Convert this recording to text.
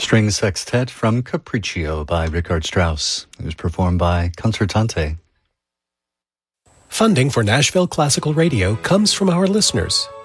String Sextet from Capriccio by Richard Strauss. It was performed by Concertante. Funding for Nashville Classical Radio comes from our listeners,